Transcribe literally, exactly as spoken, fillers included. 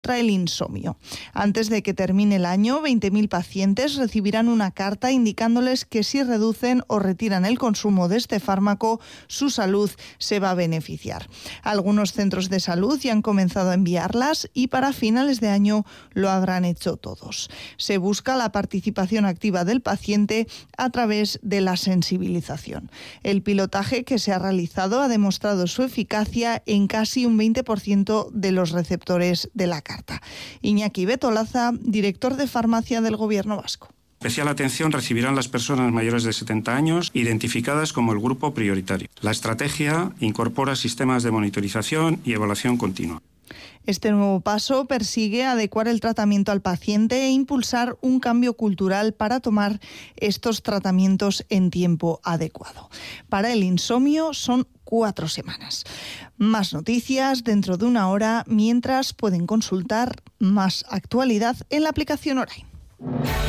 contra el insomnio. Antes de que termine el año, veinte mil pacientes recibirán una carta indicándoles que si reducen o retiran el consumo de este fármaco, su salud se va a beneficiar. Algunos centros de salud ya han comenzado a enviarlas y para finales de año lo habrán hecho todos. Se busca la participación activa del paciente a través de la sensibilización. El pilotaje que se ha realizado ha demostrado su eficacia en casi un veinte por ciento de los receptores de la carta. Iñaki Betolaza, director de farmacia del Gobierno vasco. Especial atención recibirán las personas mayores de setenta años identificadas como el grupo prioritario. La estrategia incorpora sistemas de monitorización y evaluación continua. Este nuevo paso persigue adecuar el tratamiento al paciente e impulsar un cambio cultural para tomar estos tratamientos en tiempo adecuado. Para el insomnio son cuatro semanas. Más noticias dentro de una hora, mientras pueden consultar más actualidad en la aplicación Orain.